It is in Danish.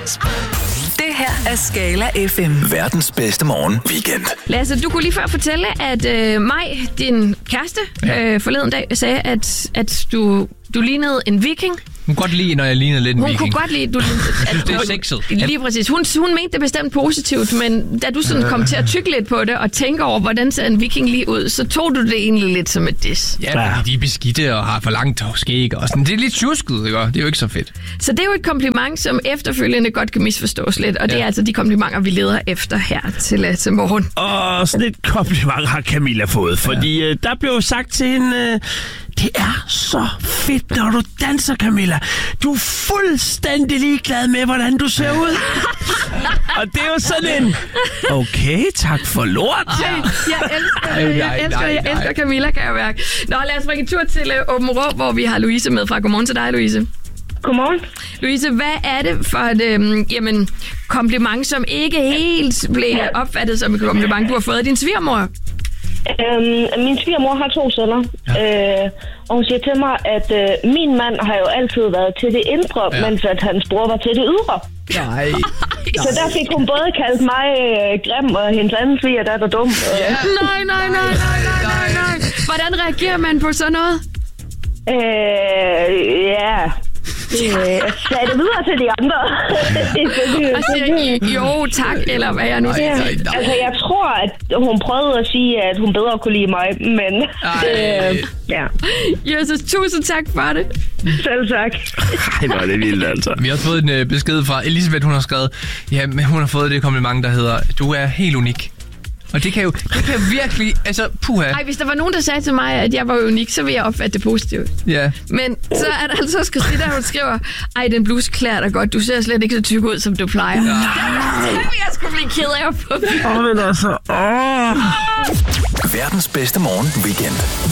Det her er Skala FM. Verdens bedste morgen weekend. Lasse, du kunne lige før fortælle, at Maj, din kæreste, forleden dag sagde, at du lignede en viking. Hun kunne godt lide, når jeg lignede lidt en viking. Hun kunne godt lide, du det er sexet. Lige præcis. Hun mente det bestemt positivt, men da du sådan kom til at tykke lidt på det og tænke over, hvordan ser en viking lige ud, så tog du det egentlig lidt som et diss. Ja, fordi de er beskidte og har for langt skæg og sådan. Det er lidt tjusket, ikke? Det er jo ikke så fedt. Så det er jo et kompliment, som efterfølgende godt kan misforstås lidt, og det er altså de komplimenter, vi leder efter her til morgen. Og sådan et kompliment har Camilla fået, fordi der blev sagt til hende... Det er så fedt, når du danser, Camilla. Du er fuldstændig ligeglad med, hvordan du ser ud. Og det er jo sådan en... Okay, tak for lort. Jeg elsker Camilla, kan jeg mærke. Nå, lad os bringe en tur til Åben Rå, hvor vi har Louise med fra. Godmorgen til dig, Louise. Godmorgen. Louise, hvad er det for et kompliment, som ikke helt blev opfattet som et kompliment, du har fået af din svigermor? Min svigermor har 2 sønner, og hun siger til mig, at min mand har jo altid været til det indre, mens at hans bror var til det ydre. Nej. Så der fik hun både kaldt mig grim, og hendes anden svigerdatter dum. Nej. Hvordan reagerer man på sådan noget? Jeg sagde det videre til de andre. Og siger jo tak, eller hvad jeg nu siger. Altså, jeg tror, at hun prøvede at sige, at hun bedre kunne lide mig, men... Jesus, tusind tak for det. Selv tak. Ej, hvor er det vildt, altså. Vi har fået en besked fra Elisabeth, hun har skrevet, men hun har fået det kompliment, der hedder, du er helt unik. Og det kan jo virkelig, altså, puha. Ej, hvis der var nogen, der sagde til mig, at jeg var unik, så ville jeg opfatte det positivt. Ja. Men så er der altså Christina, der hun skriver, ej, den bluse klæder dig godt, du ser slet ikke så tyk ud, som du plejer. Nej. Jeg skulle blive ked af at få. Men altså, Verdens bedste morgen weekend.